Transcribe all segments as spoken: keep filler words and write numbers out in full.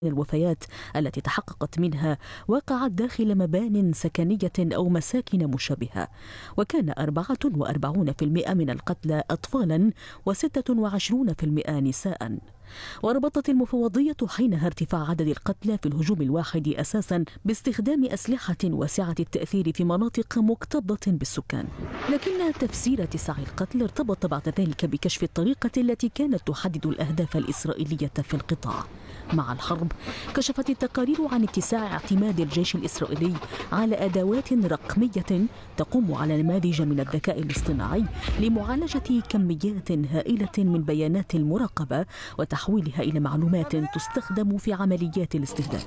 الوفيات التي تحققت منها وقعت داخل مبان سكنية أو مساكن مشابهة، وكان أربعة وأربعين بالمئة من القتلى أطفالا وستة وعشرين بالمئة نساء. وربطت المفوضية حينها ارتفاع عدد القتلى في الهجوم الواحد أساسا باستخدام أسلحة واسعة التأثير في مناطق مكتظة بالسكان، لكن تفسير اتساع القتل ارتبط بعد ذلك بكشف الطريقة التي كانت تحدد الأهداف الإسرائيلية في القطاع. مع الحرب كشفت التقارير عن اتساع اعتماد الجيش الإسرائيلي على أدوات رقمية تقوم على نماذج من الذكاء الاصطناعي لمعالجة كميات هائلة من بيانات المراقبة وتحويلها إلى معلومات تستخدم في عمليات الاستهداف.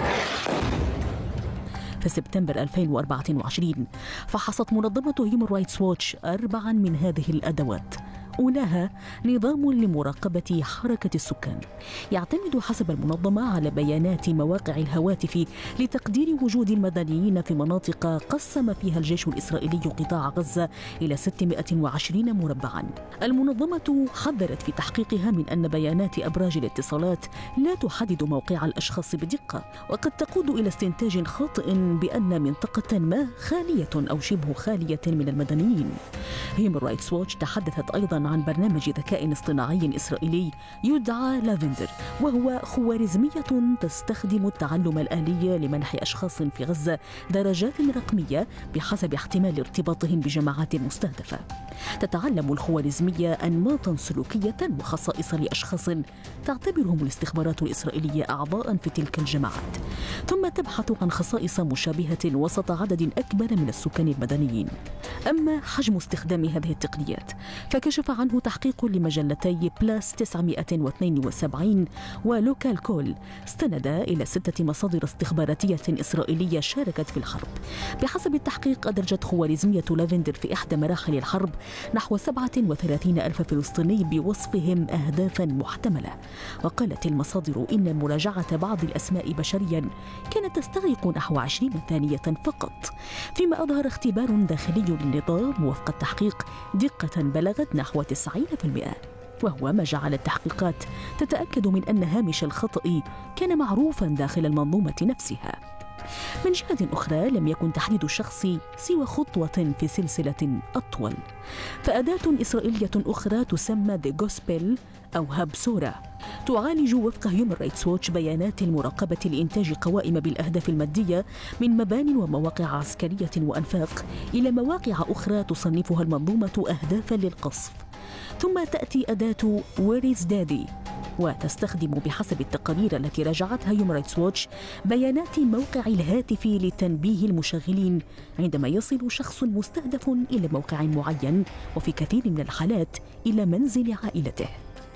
في سبتمبر ألفين وأربعة وعشرين فحصت منظمة هيومن رايتس ووتش أربعا من هذه الأدوات. أولاها نظام لمراقبة حركة السكان يعتمد حسب المنظمة على بيانات مواقع الهواتف لتقدير وجود المدنيين في مناطق قسم فيها الجيش الإسرائيلي قطاع غزة إلى ستمائة وعشرين مربعا. المنظمة حذرت في تحقيقها من أن بيانات أبراج الاتصالات لا تحدد موقع الأشخاص بدقة، وقد تقود إلى استنتاج خاطئ بأن منطقة ما خالية أو شبه خالية من المدنيين. هيومن رايتس ووتش تحدثت أيضا عن برنامج ذكاء اصطناعي إسرائيلي يدعى لافندر، وهو خوارزمية تستخدم التعلم الآلي لمنح أشخاص في غزة درجات رقمية بحسب احتمال ارتباطهم بجماعات مستهدفة. تتعلم الخوارزمية أنماطا سلوكية وخصائص لأشخاص تعتبرهم الاستخبارات الإسرائيلية أعضاء في تلك الجماعات، ثم تبحث عن خصائص مشابهة وسط عدد أكبر من السكان المدنيين. أما حجم استخدام هذه التقنيات فكشف عنه تحقيق لمجلتي بلاس تسعمائة واثنين وسبعين ولوكال كول، استند إلى ستة مصادر استخباراتية إسرائيلية شاركت في الحرب. بحسب التحقيق أدرجت خوارزمية لافندر في إحدى مراحل الحرب نحو سبعة وثلاثين ألف فلسطيني بوصفهم أهدافا محتملة، وقالت المصادر إن مراجعة بعض الأسماء بشريا كانت تستغرق نحو عشرين ثانية فقط، فيما أظهر اختبار داخلي للنظام وفق التحقيق دقة بلغت نحو تسعين بالمئة، وهو ما جعل التحقيقات تتأكد من أن هامش الخطأ كان معروفا داخل المنظومة نفسها. من جهة أخرى لم يكن تحديد الشخص سوى خطوة في سلسلة أطول، فأداة إسرائيلية أخرى تسمى The Gospel أو هابسورة تعالج وفق هيومن رايتس ووتش بيانات المراقبة لإنتاج قوائم بالأهداف المادية من مبان ومواقع عسكرية وأنفاق إلى مواقع أخرى تصنفها المنظومة أهدافا للقصف. ثم تأتي أداة Where is Daddy وتستخدم بحسب التقارير التي راجعتها هيومن رايتس ووتش بيانات موقع الهاتف لتنبيه المشغلين عندما يصل شخص مستهدف إلى موقع معين، وفي كثير من الحالات إلى منزل عائلته.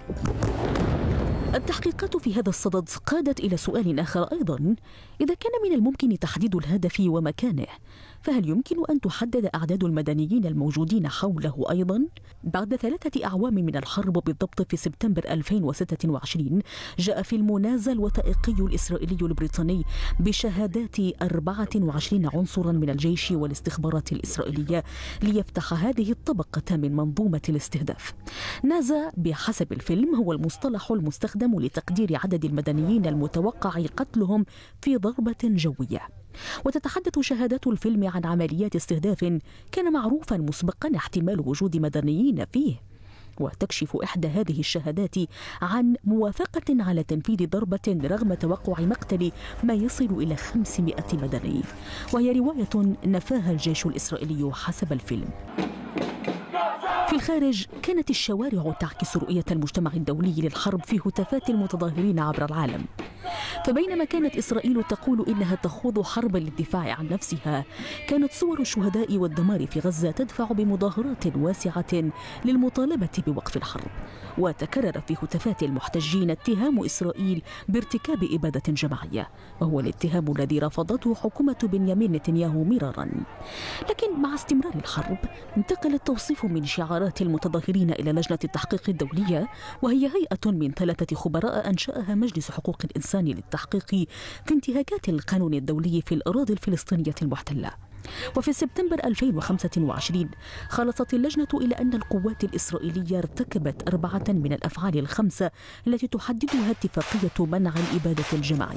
التحقيقات في هذا الصدد قادت إلى سؤال آخر أيضا: إذا كان من الممكن تحديد الهدف ومكانه، فهل يمكن أن تحدد أعداد المدنيين الموجودين حوله أيضا؟ بعد ثلاثة أعوام من الحرب بالضبط في سبتمبر ألفين وستة وعشرين جاء فيلم نازا الوثائقي الإسرائيلي البريطاني بشهادات أربعة وعشرين عنصرا من الجيش والاستخبارات الإسرائيلية ليفتح هذه الطبقة من منظومة الاستهداف. نازا بحسب الفيلم هو المصطلح المستخدم لتقدير عدد المدنيين المتوقع قتلهم في ضربة جوية. وتتحدث شهادات الفيلم عن عمليات استهداف كان معروفا مسبقا احتمال وجود مدنيين فيه، وتكشف إحدى هذه الشهادات عن موافقة على تنفيذ ضربة رغم توقع مقتل ما يصل إلى خمسمائة مدني، وهي رواية نفاها الجيش الإسرائيلي حسب الفيلم. في الخارج كانت الشوارع تعكس رؤية المجتمع الدولي للحرب في هتافات المتظاهرين عبر العالم. فبينما كانت إسرائيل تقول إنها تخوض حربا للدفاع عن نفسها، كانت صور الشهداء والدمار في غزة تدفع بمظاهرات واسعة للمطالبة بوقف الحرب. وتكرر في هتافات المحتجين اتهام إسرائيل بارتكاب إبادة جماعية، وهو الاتهام الذي رفضته حكومة بنيامين نتنياهو مرارا. لكن مع استمرار الحرب انتقل التوصيف من شعارات المتظاهرين إلى لجنة التحقيق الدولية، وهي هيئة من ثلاثة خبراء أنشأها مجلس حقوق الإنسان للتحقيق في انتهاكات القانون الدولي في الأراضي الفلسطينية المحتلة. وفي سبتمبر ألفين وخمسة وعشرين خلصت اللجنة إلى أن القوات الإسرائيلية ارتكبت أربعة من الأفعال الخمسة التي تحددها اتفاقية منع الإبادة الجماعية.